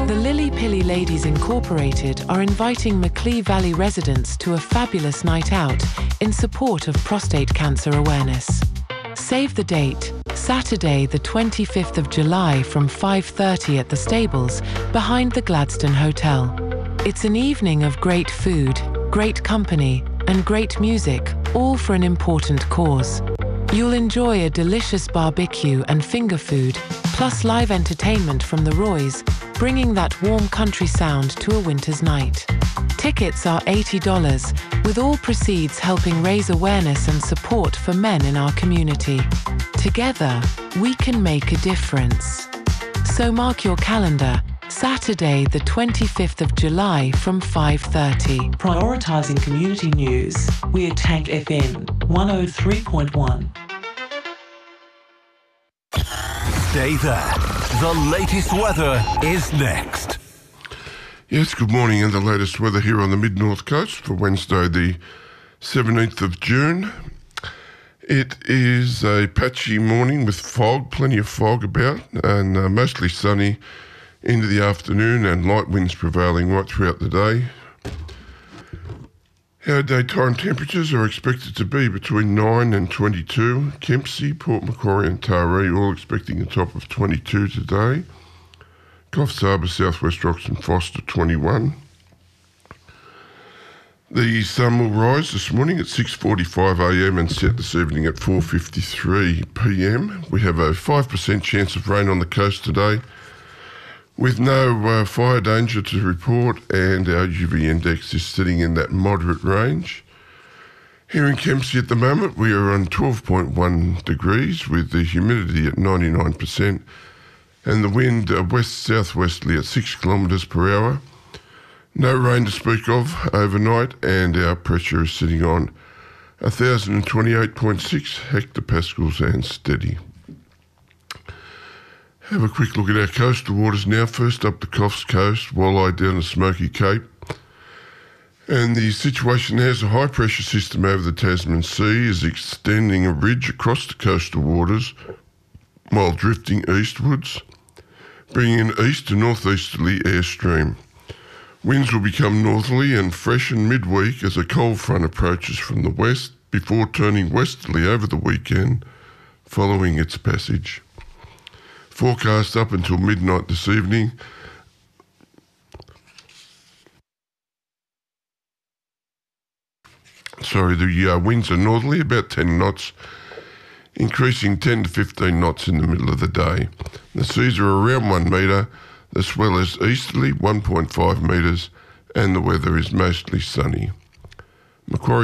The Lily Pilly Ladies Incorporated are inviting Macleay Valley residents to a fabulous night out in support of prostate cancer awareness. Save the date, Saturday the 25th of July from 5:30 at the stables behind the Gladstone Hotel. It's an evening of great food, great company, and great music, all for an important cause. You'll enjoy a delicious barbecue and finger food, plus live entertainment from the Roys, bringing that warm country sound to a winter's night. Tickets are $80, with all proceeds helping raise awareness and support for men in our community. Together, we can make a difference. So mark your calendar, Saturday the 25th of July from 5:30. Prioritising community news, we're Tank FM 103.1. Stay there. The latest weather is next. Yes, good morning, and the latest weather here on the mid-north coast for Wednesday the 17th of June. It is a patchy morning with fog, plenty of fog about, and mostly sunny into the afternoon, and light winds prevailing right throughout the day. Our daytime temperatures are expected to be between 9 and 22. Kempsey, Port Macquarie and Taree all expecting a top of 22 today. Coffs Harbour, South West Rocks and Foster 21. The sun will rise this morning at 6:45am and set this evening at 4:53pm. We have a 5% chance of rain on the coast today, with no fire danger to report, and our UV index is sitting in that moderate range. Here in Kempsey at the moment, we are on 12.1 degrees with the humidity at 99% and the wind west-southwesterly at 6 kilometres per hour. No rain to speak of overnight, and our pressure is sitting on 1,028.6 hectopascals and steady. Have a quick look at our coastal waters now. First up the Coffs Coast, Walleye down the Smoky Cape. And the situation there is a high pressure system over the Tasman Sea is extending a ridge across the coastal waters while drifting eastwards, bringing an east to northeasterly airstream. Winds will become northerly and freshen midweek as a cold front approaches from the west before turning westerly over the weekend following its passage. Forecast up until midnight this evening. The winds are northerly, about 10 knots, increasing 10 to 15 knots in the middle of the day. The seas are around 1 metre, the swell is easterly 1.5 metres, and the weather is mostly sunny. Macquarie